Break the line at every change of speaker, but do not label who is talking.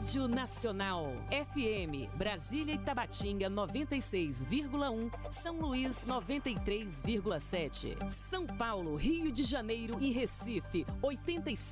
Rádio Nacional. FM, Brasília e Tabatinga 96,1, São Luís 93,7, São Paulo, Rio de Janeiro e Recife 87,7.